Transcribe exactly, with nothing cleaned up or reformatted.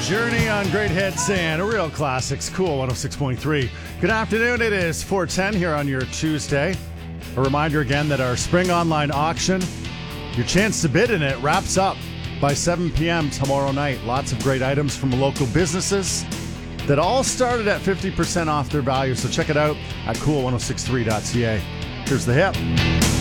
Journey on Great Hits and Real Classics, Cool one oh six point three. Good afternoon. It is four ten here on your Tuesday. A reminder again that our spring online auction, your chance to bid in it, wraps up by seven p.m. tomorrow night. Lots of great items from local businesses that all started at fifty percent off their value. So check it out at cool ten sixty-three dot c a. Here's the hit.